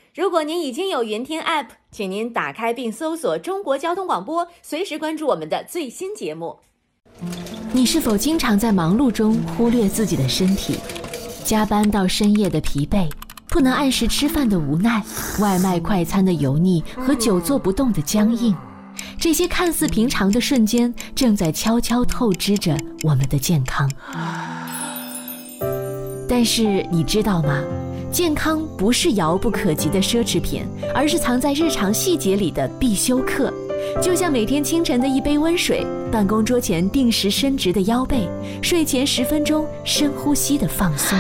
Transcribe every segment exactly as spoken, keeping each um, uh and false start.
如果您已经有云听 App， 请您打开并搜索中国交通广播，随时关注我们的最新节目。 你是否经常在忙碌中忽略自己的身体？加班到深夜的疲惫，不能按时吃饭的无奈，外卖快餐的油腻和久坐不动的僵硬，这些看似平常的瞬间，正在悄悄透支着我们的健康。但是你知道吗？健康不是遥不可及的奢侈品，而是藏在日常细节里的必修课。就像每天清晨的一杯温水，办公桌前定时伸直的腰背，睡前十分钟深呼吸的放松。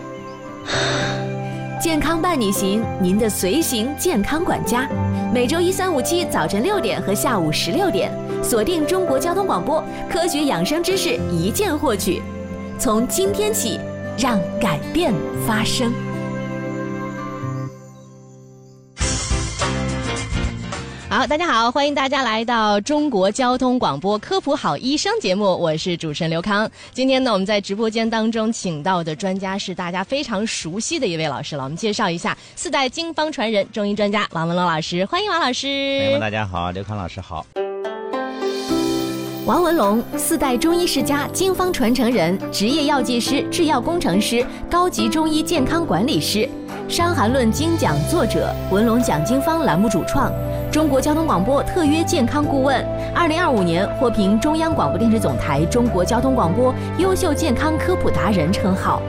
健康伴你行，您的随行健康管家，每周一、三、五、七早晨六点和下午十六点，锁定中国交通广播，科学养生知识一键获取。从今天起，让改变发生。 好，大家好，欢迎大家来到中国交通广播科普好医生节目，我是主持人刘康。今天呢，我们在直播间当中请到的专家是大家非常熟悉的一位老师了。我们介绍一下四代经方传人中医专家王文龙老师，欢迎王老师。 朋友们大家好，刘康老师好。 王文龙，四代中医世家，经方传承人，职业药剂师、制药工程师，高级中医健康管理师，伤寒论精讲作者，文龙讲经方栏目主创，中国交通广播特约健康顾问，二零二五年获评中央广播电视总台中国交通广播优秀健康科普达人称号。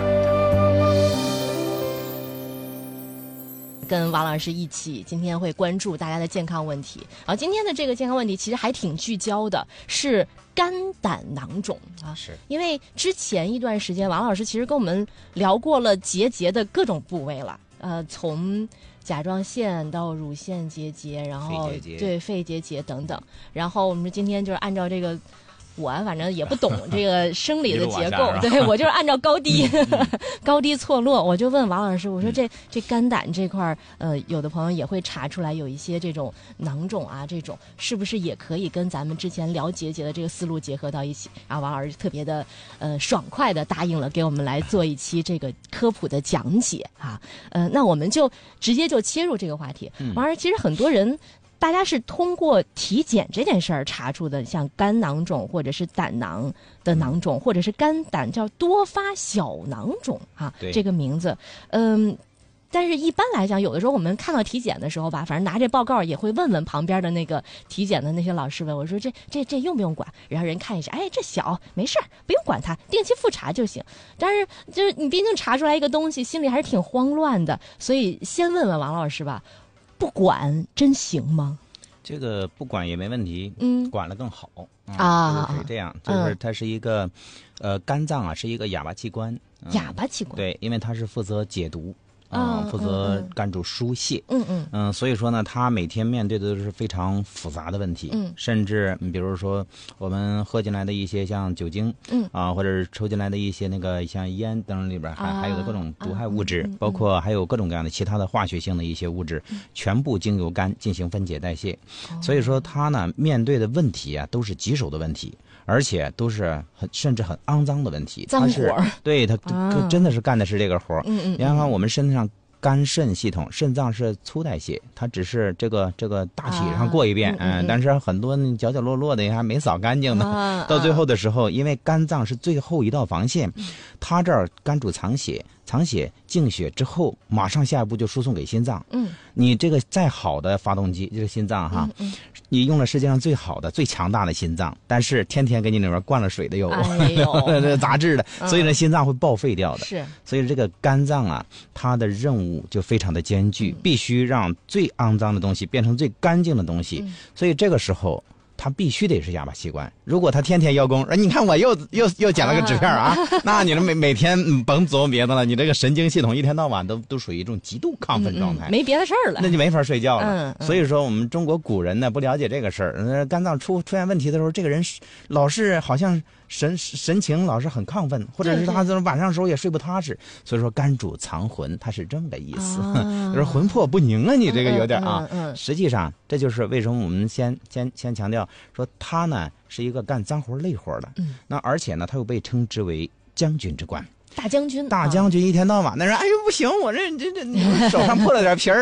跟王老师一起，今天会关注大家的健康问题。啊，今天的这个健康问题其实还挺聚焦的，是肝胆囊肿啊。 是因为之前一段时间，王老师其实跟我们聊过了结节的各种部位了，呃，从甲状腺到乳腺结节，然后肺结节对肺结节等等。然后我们今天就是按照这个。我反正也不懂这个生理的结构，对，我就是按照高低高低错落，我就问王老师，我说这这肝胆这块呃，有的朋友也会查出来有一些这种囊肿啊，这种是不是也可以跟咱们之前聊结节的这个思路结合到一起？然后王老师特别的呃爽快的答应了给我们来做一期这个科普的讲解啊，呃，那我们就直接就切入这个话题。王老师，其实很多人。大家是通过体检这件事儿查出的，像肝囊肿或者是胆囊的囊肿，或者是肝胆叫多发小囊肿啊，这个名字，嗯。但是一般来讲，有的时候我们看到体检的时候吧，反正拿这报告也会问问旁边的那个体检的那些老师问我说这这这用不用管？然后人看一下，哎，这小没事儿，不用管它，定期复查就行。但是就是你毕竟查出来一个东西，心里还是挺慌乱的，所以先问问王老师吧。不管真行吗？ 这个不管也没问题， 嗯， 管了更好、嗯、 啊。 就是这样，就是它是一个，嗯、呃，肝脏啊是一个哑巴器官，嗯、 哑巴器官， 对，因为它是负责解毒。嗯，负责肝主疏泄。 嗯嗯嗯，所以说呢，他每天面对的都是非常复杂的问题。 嗯， 甚至你比如说我们喝进来的一些像酒精， 嗯啊，或者是抽进来的一些那个像烟等里边还、啊、还有的各种毒害物质、 啊嗯嗯， 包括还有各种各样的其他的化学性的一些物质，嗯、全部经由肝进行分解代谢。哦、所以说他呢面对的问题啊都是棘手的问题。而且都是很甚至很肮脏的问题， 脏活儿， 对他、啊、真的是干的是这个活儿。 嗯嗯， 你看看我们身上肝肾系统，肾脏是粗代谢，它只是这个这个大体上过一遍，啊、嗯, 嗯，但是很多角角落落的还没扫干净呢、啊。到最后的时候，因为肝脏是最后一道防线，嗯、它这儿肝主藏血，藏血净血之后，马上下一步就输送给心脏。 嗯， 你这个再好的发动机，就是心脏哈。 嗯嗯， 你用了世界上最好的、最强大的心脏，但是天天给你里面灌了水的油， 哎呦杂质的，所以呢，心脏会报废掉的。 是， 所以这个肝脏啊，它的任务就非常的艰巨， 嗯、 必须让最肮脏的东西变成最干净的东西。 嗯、 所以这个时候。他必须得是哑巴器官。如果他天天邀功，你看我又又又捡了个纸片啊，那你这每每天甭琢磨别的了，你这个神经系统一天到晚都都属于一种极度亢奋状态， 嗯嗯、没别的事儿了， 那就没法睡觉了。 嗯嗯、 所以说，我们中国古人呢不了解这个事儿，肝脏出出现问题的时候，这个人老是好像神神情老是很亢奋，或者是他晚上的时候也睡不踏实。所以说，肝主藏魂，他是这么个意思， 啊、 就是魂魄不宁啊，你这个有点啊。 嗯嗯嗯、 实际上，这就是为什么我们先先先强调说他呢是一个干脏活累活的。 嗯， 那而且呢，他又被称之为将军之官。 大将军， 大将军一天到晚的人，哎呦不行，我这这这手上破了点皮儿，